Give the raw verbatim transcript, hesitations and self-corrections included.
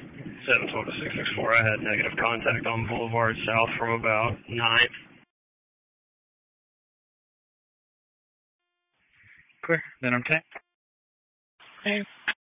seven twelve to six six four, I had negative contact on Boulevard South from about ninth. Clear. Then I'm ten. Hey.